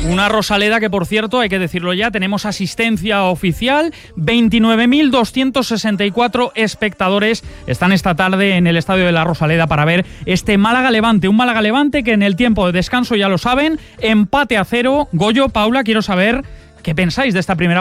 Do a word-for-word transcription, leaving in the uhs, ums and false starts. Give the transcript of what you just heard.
Una Rosaleda que, por cierto, hay que decirlo ya, tenemos asistencia oficial. veintinueve mil doscientos sesenta y cuatro espectadores están esta tarde en el estadio de la Rosaleda para ver este Málaga-Levante. Un Málaga-Levante que en el tiempo de descanso, ya lo saben, empate a cero. Goyo, Paula, quiero saber qué pensáis de esta primera